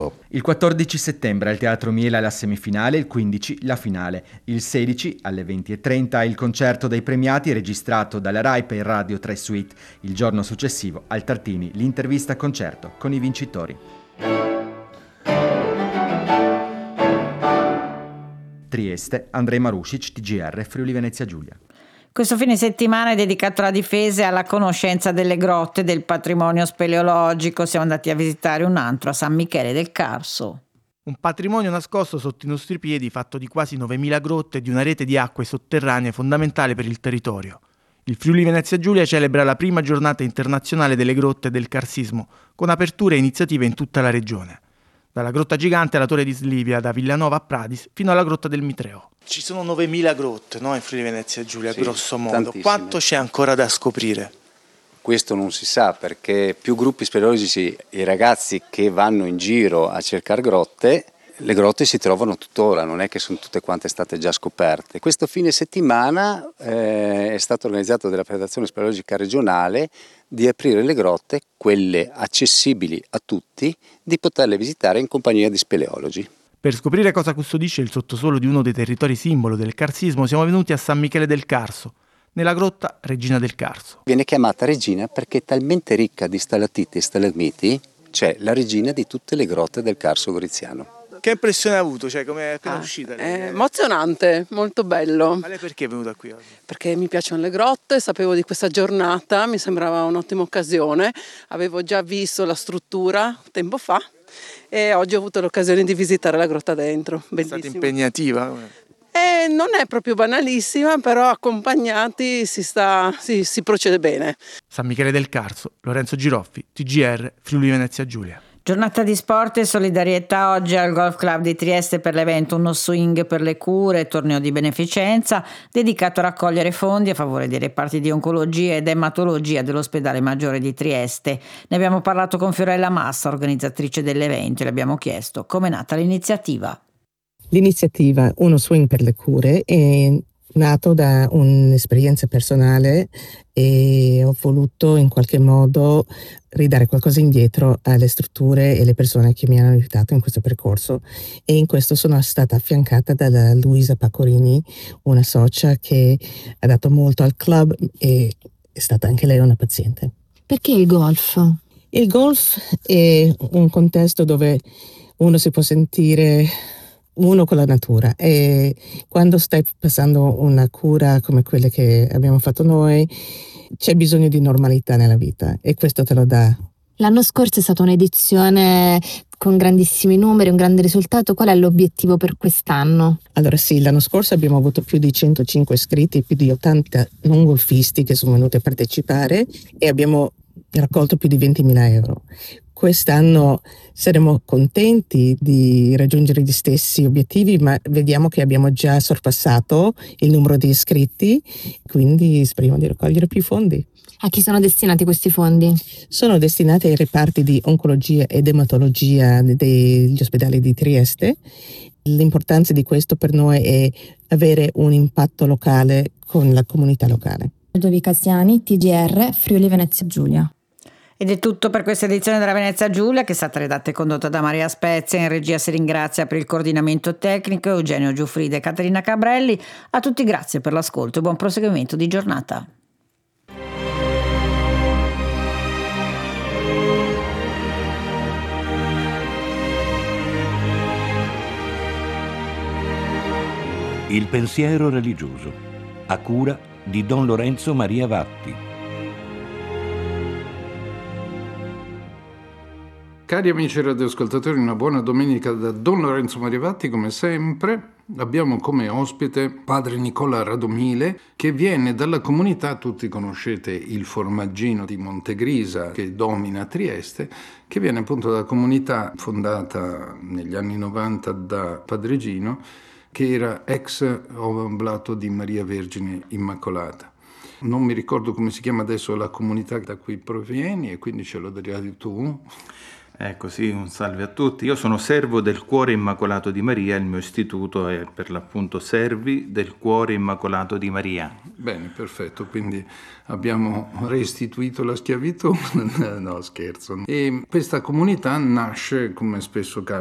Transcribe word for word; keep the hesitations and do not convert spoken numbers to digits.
Il quattordici settembre al Teatro Miela la semifinale, il quindici la finale. Il sedici alle venti e trenta il concerto dei premiati registrato dalla Rai per Radio tre Suite. Il giorno successivo al Tartini l'intervista concerto con i vincitori. Trieste, Andrej Marušić, T G R, Friuli Venezia Giulia. Questo fine settimana è dedicato alla difesa e alla conoscenza delle grotte del patrimonio speleologico. Siamo andati a visitare un antro a San Michele del Carso. Un patrimonio nascosto sotto i nostri piedi, fatto di quasi novemila grotte e di una rete di acque sotterranee fondamentale per il territorio. Il Friuli Venezia Giulia celebra la prima giornata internazionale delle grotte del Carsismo, con aperture e iniziative in tutta la regione. Dalla Grotta Gigante alla Torre di Slivia, da Villanova a Pradis, fino alla Grotta del Mitreo. Ci sono novemila grotte, no, in Friuli Venezia Giulia, sì, grosso modo. tantissime. Quanto c'è ancora da scoprire? Questo non si sa, perché più gruppi speleologici, i ragazzi che vanno in giro a cercare grotte, le grotte si trovano tuttora, non è che sono tutte quante state già scoperte. Questo fine settimana eh, è stato organizzato dalla Federazione Speleologica Regionale di aprire le grotte, quelle accessibili a tutti, di poterle visitare in compagnia di speleologi. Per scoprire cosa custodisce il sottosuolo di uno dei territori simbolo del Carsismo siamo venuti a San Michele del Carso, nella grotta Regina del Carso. Viene chiamata regina perché è talmente ricca di stalattiti e stalagmiti, c'è la regina di tutte le grotte del Carso Goriziano. Che impressione ha avuto? Cioè, come è appena ah, uscita? È emozionante, molto bello. Ma lei perché è venuta qui oggi? Perché mi piacciono le grotte, sapevo di questa giornata, mi sembrava un'ottima occasione. Avevo già visto la struttura tempo fa e oggi ho avuto l'occasione di visitare la grotta dentro. Bellissimo. È stata impegnativa? Eh, non è proprio banalissima, però accompagnati si, sta, si, si procede bene. San Michele del Carso, Lorenzo Giroffi, T G R, Friuli Venezia Giulia. Giornata di sport e solidarietà oggi al Golf Club di Trieste per l'evento Uno Swing per le cure, torneo di beneficenza dedicato a raccogliere fondi a favore dei reparti di oncologia ed ematologia dell'ospedale maggiore di Trieste. Ne abbiamo parlato con Fiorella Massa, organizzatrice dell'evento, e le abbiamo chiesto come è nata l'iniziativa. L'iniziativa Uno Swing per le cure è nato da un'esperienza personale e ho voluto in qualche modo ridare qualcosa indietro alle strutture e alle persone che mi hanno aiutato in questo percorso, e in questo sono stata affiancata da Luisa Pacorini, una socia che ha dato molto al club e è stata anche lei una paziente. Perché il golf? Il golf è un contesto dove uno si può sentire uno con la natura, e quando stai passando una cura come quelle che abbiamo fatto noi c'è bisogno di normalità nella vita e questo te lo dà. L'anno scorso è stata un'edizione con grandissimi numeri, un grande risultato. Qual è l'obiettivo per quest'anno? Allora sì, l'anno scorso abbiamo avuto più di centocinque iscritti, più di ottanta non golfisti che sono venuti a partecipare e abbiamo raccolto più di ventimila euro. Quest'anno saremo contenti di raggiungere gli stessi obiettivi, ma vediamo che abbiamo già sorpassato il numero di iscritti, quindi speriamo di raccogliere più fondi. A chi sono destinati questi fondi? Sono destinati ai reparti di oncologia ed ematologia degli ospedali di Trieste. L'importanza di questo per noi è avere un impatto locale con la comunità locale. Ludovica Siani, T G R, Friuli Venezia Giulia. Ed è tutto per questa edizione della Venezia Giulia, che è stata redatta e condotta da Maria Spezia. In regia si ringrazia per il coordinamento tecnico Eugenio Giuffrida e Caterina Cabrelli. A tutti grazie per l'ascolto e buon proseguimento di giornata. Il pensiero religioso, a cura di Don Lorenzo Maria Vatti. Cari amici radioascoltatori, una buona domenica da Don Lorenzo Maria Vatti. Come sempre abbiamo come ospite padre Nicola Radomile, che viene dalla comunità, tutti conoscete il Formaggino di Montegrisa che domina Trieste, che viene appunto dalla comunità fondata negli anni novanta da Padre Gino, che era ex oblato di Maria Vergine Immacolata. Non mi ricordo come si chiama adesso la comunità da cui provieni e quindi ce lo dirai tu. Ecco, sì, un salve a tutti. Io sono servo del Cuore Immacolato di Maria, il mio istituto è per l'appunto Servi del Cuore Immacolato di Maria. Bene, perfetto, quindi abbiamo restituito la schiavitù? No, scherzo. E questa comunità nasce, come spesso capita,